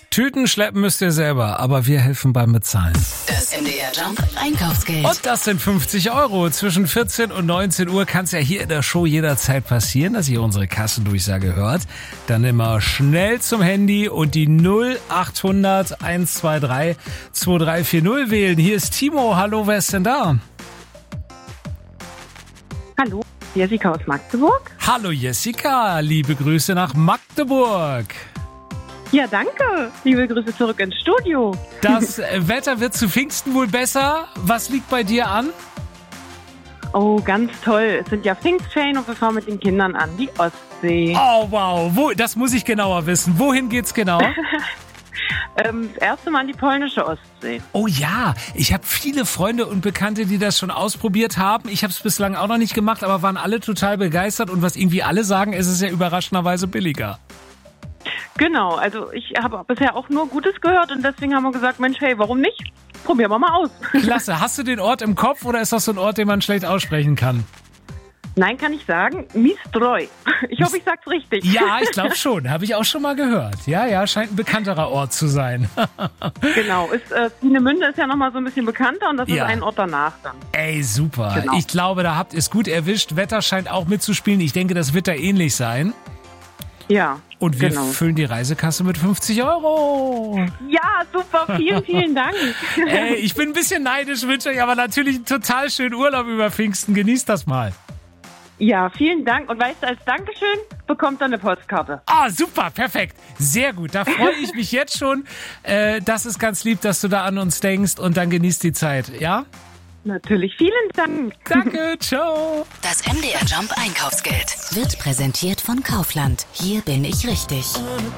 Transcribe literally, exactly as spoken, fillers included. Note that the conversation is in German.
Tüten schleppen müsst ihr selber, aber wir helfen beim Bezahlen. Das M D R Jump Einkaufsgeld. Und das sind fünfzig Euro. Zwischen vierzehn und neunzehn Uhr kann es ja hier in der Show jederzeit passieren, dass ihr unsere Kassendurchsage hört. Dann immer schnell zum Handy und die null achthundert eins zwei drei zwei drei vier null wählen. Hier ist Timo. Hallo, wer ist denn da? Hallo, Jessica aus Magdeburg. Hallo Jessica, liebe Grüße nach Magdeburg. Ja, danke. Liebe Grüße zurück ins Studio. Das Wetter wird zu Pfingsten wohl besser. Was liegt bei dir an? Oh, ganz toll. Es sind ja Pfingstferien und wir fahren mit den Kindern an die Ostsee. Oh, wow. Wo, das muss ich genauer wissen. Wohin geht's genau? ähm, das erste Mal an die polnische Ostsee. Oh ja, ich habe viele Freunde und Bekannte, die das schon ausprobiert haben. Ich habe es bislang auch noch nicht gemacht, aber waren alle total begeistert. Und was irgendwie alle sagen, ist es ja überraschenderweise billiger. Genau, also ich habe bisher auch nur Gutes gehört und deswegen haben wir gesagt, Mensch, hey, warum nicht? Probieren wir mal aus. Klasse. Hast du den Ort im Kopf oder ist das so ein Ort, den man schlecht aussprechen kann? Nein, kann ich sagen. Mistroj. Ich hoffe, ich sag's richtig. Ja, ich glaube schon. Habe ich auch schon mal gehört. Ja, ja, scheint ein bekannterer Ort zu sein. Genau. Ist, äh, Peenemünde ist ja nochmal so ein bisschen bekannter und das Ja. ist ein Ort danach dann. Ey, super. Genau. Ich glaube, da habt ihr es gut erwischt. Wetter scheint auch mitzuspielen. Ich denke, das wird da ähnlich sein. Ja, Und wir genau. füllen die Reisekasse mit fünfzig Euro. Ja, super. Vielen, vielen Dank. Ey, ich bin ein bisschen neidisch, wünsche euch aber natürlich einen total schönen Urlaub über Pfingsten. Genießt das mal. Ja, vielen Dank. Und weißt du, als Dankeschön bekommt er eine Postkarte. Ah, super, perfekt. Sehr gut. Da freue ich mich jetzt schon. Äh, das ist ganz lieb, dass du da an uns denkst und dann genießt die Zeit, ja? Natürlich. Vielen Dank. Danke, ciao. Das M D R Jump Einkaufsgeld wird präsentiert von Kaufland. Hier bin ich richtig.